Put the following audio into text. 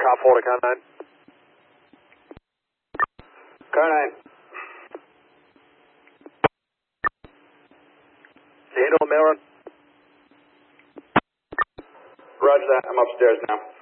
Car 4 to car 9. Car 9. You hit on Melron? Roger that. I'm upstairs now.